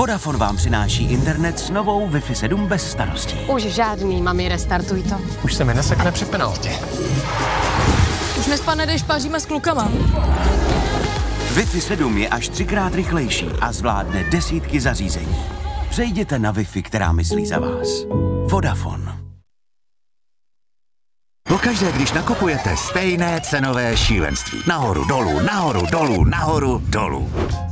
Vodafone vám přináší internet s novou Wi-Fi 7 bez starostí. Už žádný, mami, restartuj to. Už se mi nesekne při penaltě. Už nespadne, když paříme s klukama. Wi-Fi 7 je až 3krát rychlejší a zvládne desítky zařízení. Přejděte na Wi-Fi, která myslí za vás. Vodafone. Pokaždé, když nakupujete, stejné cenové šílenství. Nahoru, dolů, nahoru, dolů, nahoru, dolů.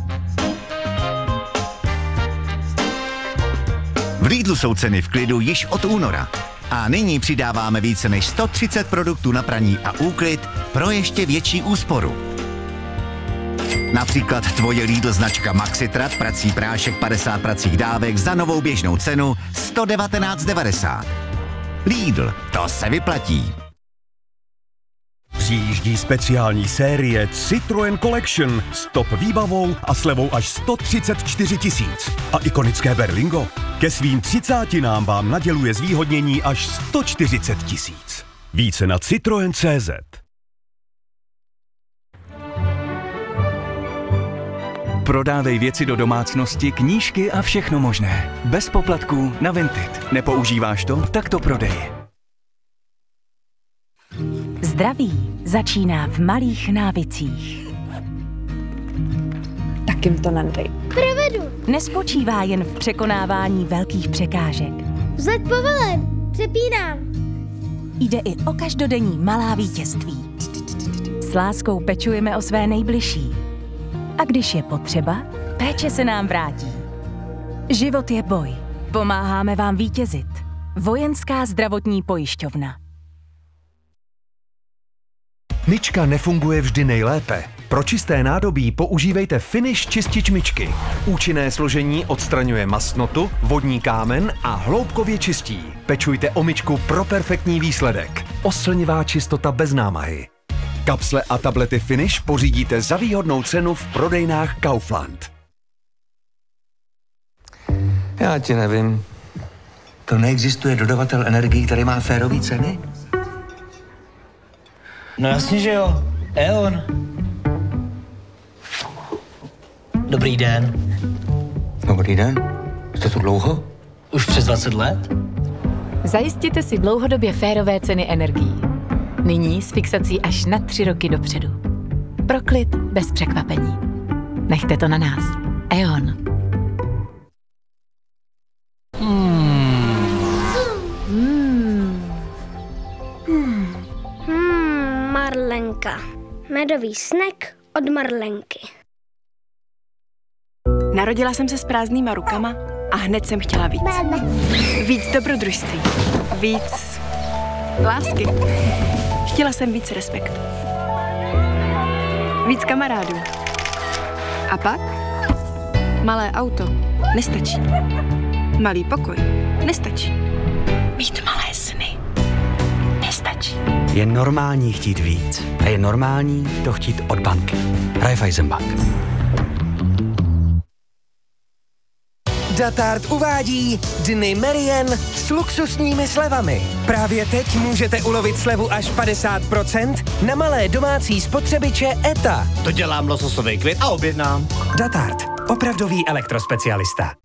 V Lidlu jsou ceny v klidu již od února. A nyní přidáváme více než 130 produktů na praní a úklid pro ještě větší úsporu. Například tvoje Lidl značka Maxitrat, prací prášek 50 pracích dávek za novou běžnou cenu 119,90. Lidl, to se vyplatí. Přijíždí speciální série Citroën Collection s top výbavou a slevou až 134 000. A ikonické Berlingo ke svým 30 vám naděluje zvýhodnění až 140 000. Více na Citroen.cz. Prodávej věci do domácnosti, knížky a všechno možné. Bez poplatků na Vinted. Nepoužíváš to? Tak to prodej. Zdraví začíná v malých návicích. Tak jim to nedej. Provedu. Nespočívá jen v překonávání velkých překážek. Vzlet povelen. Přepínám. Jde i o každodenní malá vítězství. S láskou pečujeme o své nejbližší. A když je potřeba, péče se nám vrátí. Život je boj. Pomáháme vám vítězit. Vojenská zdravotní pojišťovna. Myčka nefunguje vždy nejlépe. Pro čisté nádobí používejte Finish čistič myčky. Účinné složení odstraňuje mastnotu, vodní kámen a hloubkově čistí. Pečujte o myčku pro perfektní výsledek. Oslnivá čistota bez námahy. Kapsle a tablety Finish pořídíte za výhodnou cenu v prodejnách Kaufland. Já ti nevím. To neexistuje dodavatel energií, který má férové ceny? No jasně, že jo. E.ON. Dobrý den. Dobrý den. Jste tu dlouho? Už přes 20 let. Zajistěte si dlouhodobě férové ceny energií. Nyní s fixací až na 3 roky dopředu. Pro klid bez překvapení. Nechte to na nás. E.ON. Marlenka. Medový snack od Marlenky. Narodila jsem se s prázdnýma rukama a hned jsem chtěla víc. Víc dobrodružství. Víc lásky. Chtěla jsem víc respektu. Víc kamarádů. A pak? Malé auto nestačí. Malý pokoj nestačí. Mít malé sny nestačí. Je normální chtít víc. A je normální to chtít od banky. Raiffeisenbank. Datard uvádí Dny Merian s luxusními slevami. Právě teď můžete ulovit slevu až 50% na malé domácí spotřebiče ETA. To dělám lososový kvit a objednám. Datard. Opravdový elektrospecialista.